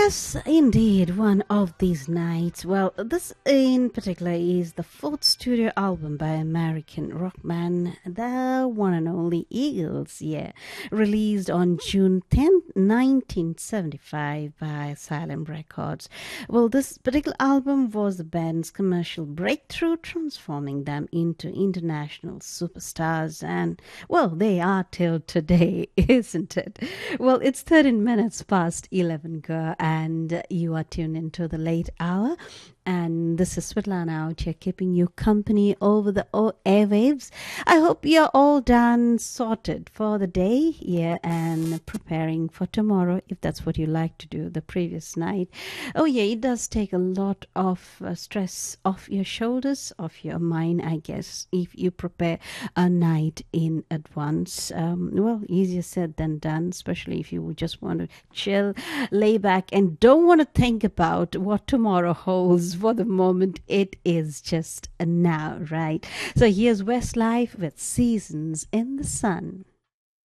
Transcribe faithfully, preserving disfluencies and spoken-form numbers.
Yes, indeed, one of these nights. Well, this in particular is the fourth studio album by American rockman, the one and only Eagles, yeah, released on June tenth, nineteen seventy-five by Asylum Records. Well, this particular album was the band's commercial breakthrough, transforming them into international superstars, and, well, they are till today, isn't it? Well, it's thirteen minutes past eleven, girl, and you are tuned into the late hour. And this is Svetlana out here keeping you company over the o- airwaves. I hope you're all done, sorted for the day, yeah, and preparing for tomorrow if that's what you like to do the previous night. Oh, yeah, it does take a lot of uh, stress off your shoulders, off your mind, I guess, if you prepare a night in advance. Um, well, easier said than done, especially if you just want to chill, lay back, and don't want to think about what tomorrow holds. For the moment, it is just a now, right? So here's Westlife with Seasons in the Sun.